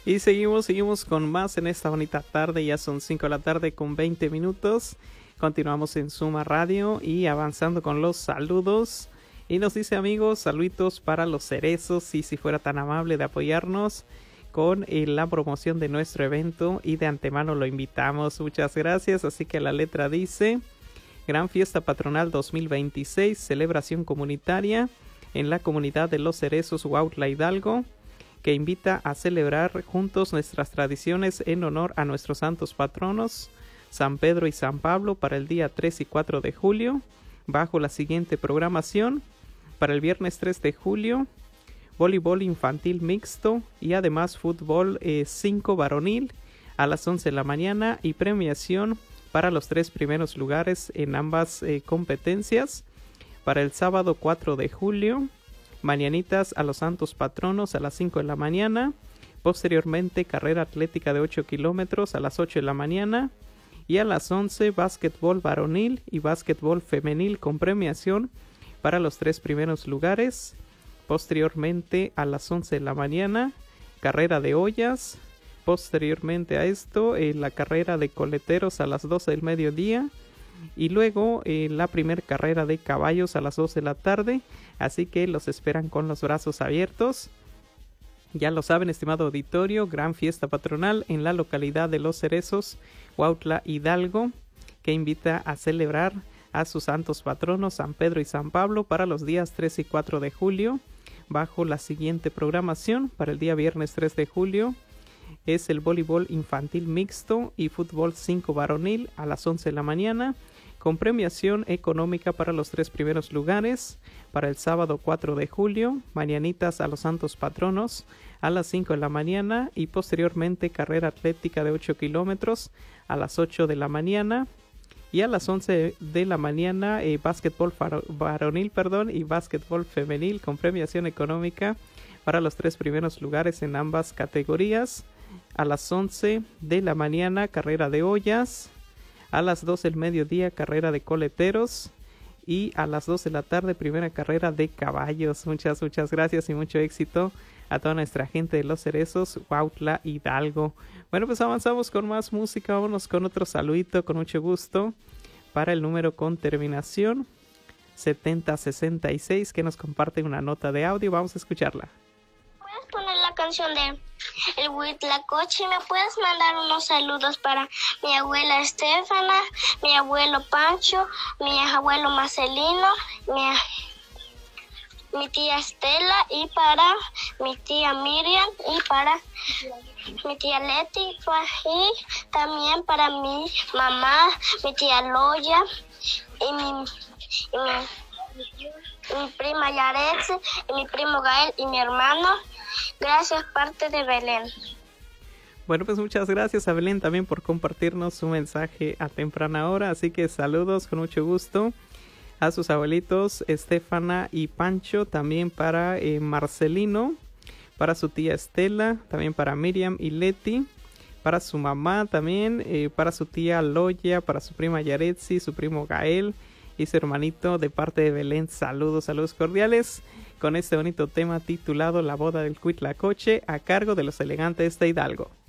Y seguimos con más en esta bonita tarde. Ya son 5 de la tarde con 20 minutos. Continuamos en Suma Radio y avanzando con los saludos. Y nos dice, amigos, saluditos para los cerezos. Y si fuera tan amable de apoyarnos con la promoción de nuestro evento. Y de antemano lo invitamos. Muchas gracias. Así que la letra dice: Gran Fiesta Patronal 2026, celebración comunitaria en la comunidad de los cerezos Huautla Hidalgo, que invita a celebrar juntos nuestras tradiciones en honor a nuestros santos patronos, San Pedro y San Pablo, para el día 3 y 4 de julio, bajo la siguiente programación. Para el viernes 3 de julio, voleibol infantil mixto y además fútbol 5 varonil a las 11 de la mañana y premiación para los 3 primeros lugares en ambas competencias. Para el sábado 4 de julio, mañanitas a los santos patronos a las 5 de la mañana. Posteriormente, carrera atlética de 8 kilómetros a las 8 de la mañana. Y a las 11, básquetbol varonil y básquetbol femenil con premiación para los 3 primeros lugares. Posteriormente, a las 11 de la mañana, carrera de ollas. Posteriormente a esto, la carrera de coleteros a las 12 del mediodía. Y luego la primer carrera de caballos a las 2 de la tarde. Así que los esperan con los brazos abiertos. Ya lo saben, estimado auditorio, gran fiesta patronal en la localidad de Los Cerezos, Huautla Hidalgo, que invita a celebrar a sus santos patronos, San Pedro y San Pablo, para los días 3 y 4 de julio, bajo la siguiente programación. Para el día viernes 3 de julio es el voleibol infantil mixto y fútbol 5 varonil a las 11 de la mañana, con premiación económica para los 3 primeros lugares. Para el sábado 4 de julio, mañanitas a los santos patronos a las 5 de la mañana y posteriormente carrera atlética de 8 kilómetros a las 8 de la mañana. Y a las 11 de la mañana, básquetbol varonil y básquetbol femenil con premiación económica para los 3 primeros lugares en ambas categorías. A las 11 de la mañana, carrera de ollas. A las 12 del mediodía, carrera de coleteros. Y a las 2 de la tarde, primera carrera de caballos. Muchas gracias y mucho éxito a toda nuestra gente de Los Cerezos, Huautla Hidalgo. Bueno, pues avanzamos con más música. Vámonos con otro saludito, con mucho gusto, para el número con terminación 7066, que nos comparte una nota de audio. Vamos a escucharla. ¿Puedes poner la canción de El Huitlacoche? ¿Me puedes mandar unos saludos para mi abuela Estefana, mi abuelo Pancho, mi abuelo Marcelino, mi tía Estela, y para mi tía Miriam, y para mi tía Leti, y también para mi mamá, mi tía Loya, y mi prima Yaretsi, y mi primo Gael, y mi hermano. Gracias, parte de Belén. Bueno, pues muchas gracias a Belén también por compartirnos su mensaje a temprana hora. Así que saludos con mucho gusto a sus abuelitos Estefana y Pancho, también para Marcelino, para su tía Estela, también para Miriam y Leti, para su mamá también, para su tía Loya, para su prima Yaretsi, su primo Gael y su hermanito de parte de Belén. Saludos cordiales con este bonito tema titulado La Boda del Huitlacoche, a cargo de los elegantes de Hidalgo.